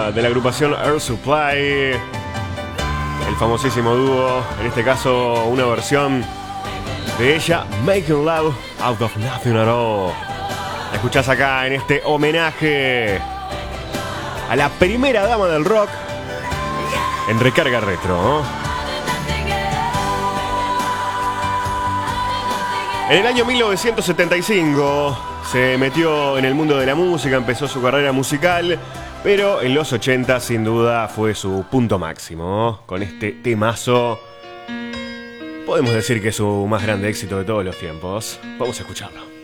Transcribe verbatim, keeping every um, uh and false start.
tema de la agrupación Air Supply, el famosísimo dúo, en este caso una versión de ella, Making Love Out of Nothing at All. La escuchás acá en este homenaje a la primera dama del rock en Recarga Retro, ¿no? En el año mil novecientos setenta y cinco se metió en el mundo de la música, empezó su carrera musical, pero en los ochenta sin duda fue su punto máximo. Con este temazo podemos decir que es su más grande éxito de todos los tiempos. Vamos a escucharlo.